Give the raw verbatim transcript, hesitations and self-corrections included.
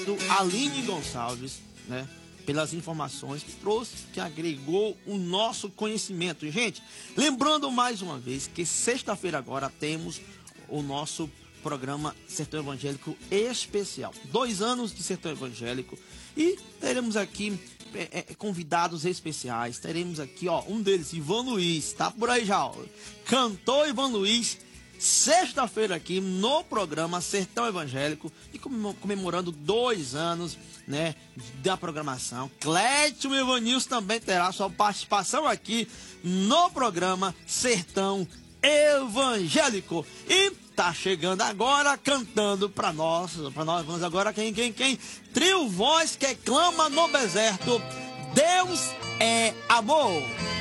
obrigado, Aline Gonçalves, né, pelas informações que trouxe, que agregou o nosso conhecimento. Gente, lembrando mais uma vez que sexta-feira agora temos o nosso programa Sertão Evangélico Especial. Dois anos de Sertão Evangélico e teremos aqui é, é, convidados especiais. Teremos aqui, ó, um deles, Ivan Luiz, tá por aí já, ó. Cantor Ivan Luiz, sexta-feira aqui no programa Sertão Evangélico e comemorando dois anos, né, da programação. Clétio Evanilson também terá sua participação aqui no programa Sertão Evangélico. E tá chegando agora cantando pra nós, pra nós vamos agora quem, quem, quem? Trio Voz que clama no deserto, Deus é amor.